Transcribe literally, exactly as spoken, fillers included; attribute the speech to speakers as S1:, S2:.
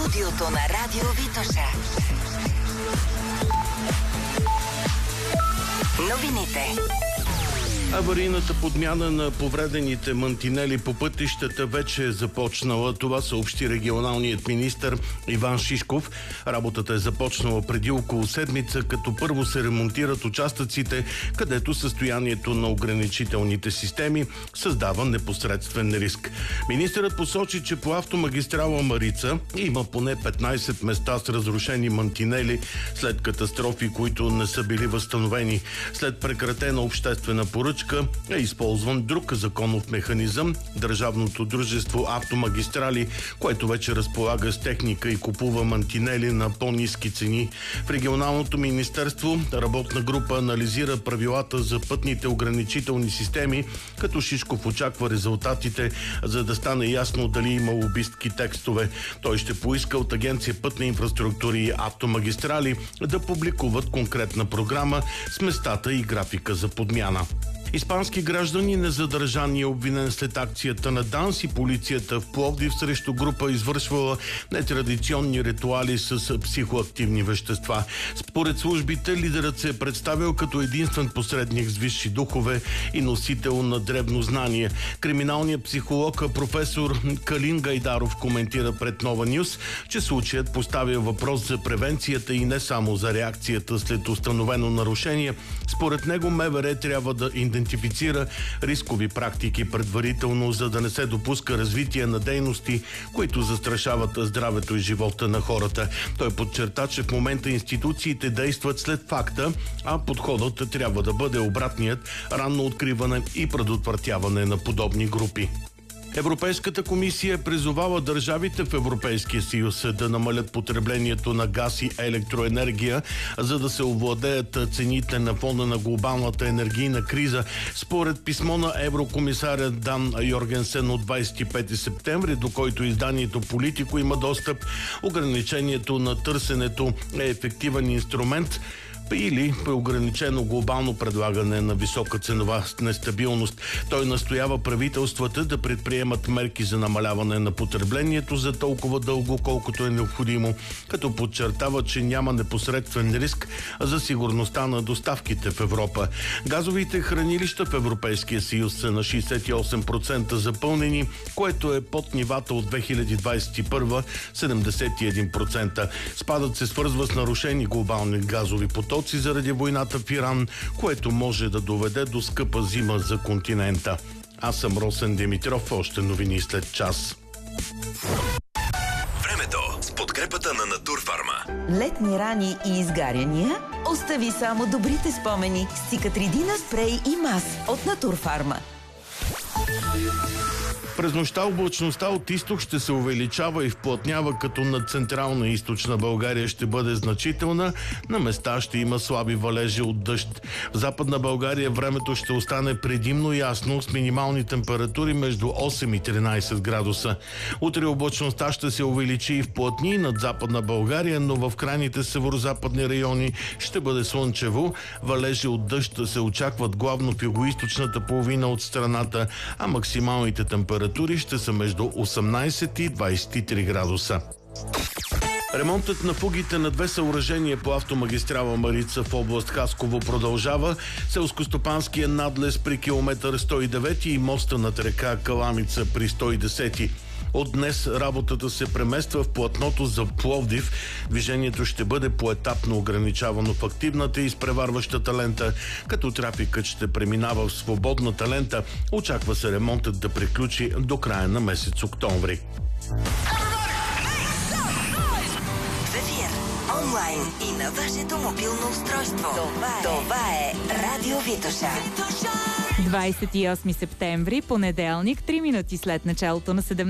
S1: Студиото на Радио Витоша. Новините.
S2: Аварийната подмяна на повредените мантинели по пътищата вече е започнала. Това съобщи регионалният министър Иван Шишков. Работата е започнала преди около седмица, като първо се ремонтират участъците, където състоянието на ограничителните системи създава непосредствен риск. Министърът посочи, че по автомагистрала Марица има поне петнайсет места с разрушени мантинели след катастрофи, които не са били възстановени. След прекратена обществена поръчка е използван друг законов механизъм – Държавното дружество Автомагистрали, което вече разполага с техника и купува мантинели на по-ниски цени. В регионалното министерство работна група анализира правилата за пътните ограничителни системи, като Шишков очаква резултатите, за да стане ясно дали има лобистки текстове. Той ще поиска от Агенция Пътна инфраструктура и Автомагистрали да публикуват конкретна програма с местата и графика за подмяна. Испански гражданин е задържан и обвинен след акцията на ДАНС и полицията в Пловдив срещу група, извършвала нетрадиционни ритуали с психоактивни вещества. Според службите, лидерът се е представил като единствен посредник с висши духове и носител на древно знание. Криминалният психолог професор Калин Гайдаров коментира пред Нова Нюс, че случаят поставя въпрос за превенцията и не само за реакцията след установено нарушение. Според него МВР трябва да идентифицира рискови практики предварително, за да не се допуска развитие на дейности, които застрашават здравето и живота на хората. Той подчерта, че в момента институциите действат след факта, а подходът трябва да бъде обратният – ранно откриване и предотвратяване на подобни групи. Европейската комисия е призовала държавите в Европейския съюз да намалят потреблението на газ и електроенергия, за да се овладеят цените на фона на глобалната енергийна криза. Според писмо на еврокомисаря Дан Йоргенсен от двайсет и пети септември, до който изданието Политико има достъп, ограничението на търсенето е ефективен инструмент или при ограничено глобално предлагане на висока ценова нестабилност. Той настоява правителствата да предприемат мерки за намаляване на потреблението за толкова дълго, колкото е необходимо, като подчертава, че няма непосредствен риск за сигурността на доставките в Европа. Газовите хранилища в Европейския съюз са на шейсет и осем процента запълнени, което е под нивата от две хиляди двайсет и първа – седемдесет и един процента. Спадът се свързва с нарушени глобални газови потоци заради войната в Иран, което може да доведе до скъпа зима за континента. Аз съм Росен Димитров, още новини след час.
S3: Времето с подкрепата на Натурфарма.
S4: Летни рани и изгаряния? Остави само добрите спомени с Цикатридина спрей и мас от Натурфарма.
S2: През нощта облачността от изток ще се увеличава и вплътнява, като над централна и източна България ще бъде значителна. На места ще има слаби валежи от дъжд. В Западна България времето ще остане предимно ясно с минимални температури между осем и тринайсет градуса. Утре облачността ще се увеличи и вплътни над Западна България, но в крайните северозападни райони ще бъде слънчево. Валежи от дъжд се очакват главно в югоизточната половина от страната, а максималните температури ще са между осемнайсет и двайсет и три градуса. Ремонтът на фугите на две съоръжения по автомагистрала Марица в област Хасково продължава. Селскостопанския надлез при километър сто и девети и моста над река Каламица при сто и десети. От днес работата се премества в платното за Пловдив. Движението ще бъде поетапно ограничавано в активната и изпреварващата лента, като трафикът ще преминава в свободната лента. Очаква се ремонтът да приключи до края на месец октомври.
S1: В ефир, онлайн и на вашето мобилно устройство. Това е, Това е Радио Витоша.
S5: двайсет и осми септември, понеделник, три минути след началото на седемнайсети